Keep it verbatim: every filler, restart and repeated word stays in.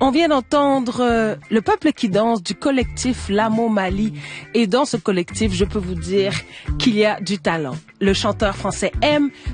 On vient d'entendre euh, le peuple qui danse du collectif Lamo Mali. Et dans ce collectif, je peux vous dire qu'il y a du talent. Le chanteur français M